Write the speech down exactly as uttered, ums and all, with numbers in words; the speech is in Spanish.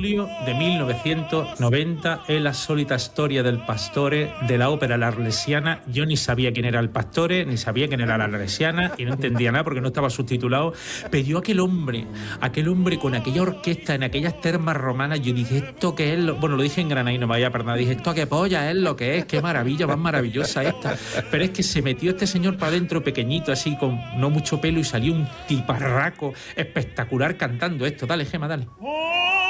julio de mil novecientos noventa, en la sólita historia del Pastore, de la ópera La Arlesiana. Yo ni sabía quién era el Pastore, ni sabía quién era la Arlesiana, y no entendía nada porque no estaba subtitulado. Pero yo aquel hombre, aquel hombre con aquella orquesta en aquellas termas romanas, yo dije, ¿esto qué es? Lo... Bueno, lo dije en Granada y no me vaya a perder. Dije, ¿esto qué polla es lo que es? Qué maravilla, más maravillosa esta. Pero es que se metió este señor para adentro pequeñito, así con no mucho pelo, y salió un tiparraco espectacular cantando esto. Dale, Gema, dale.